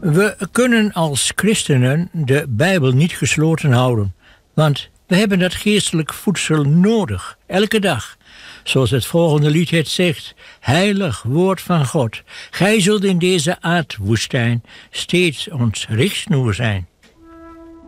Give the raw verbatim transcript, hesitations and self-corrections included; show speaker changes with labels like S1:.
S1: We kunnen als christenen de Bijbel niet gesloten houden, want we hebben dat geestelijk voedsel nodig, elke dag. Zoals het volgende lied het zegt, heilig woord van God, gij zult in deze aardwoestijn steeds ons richtsnoer zijn.